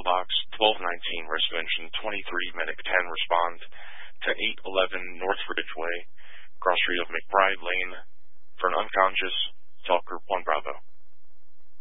Box 1219 Reservation 23 Medic 10 respond to 811 North Ridgeway, cross street of McBride Lane, for an unconscious Talk Group 1 Bravo.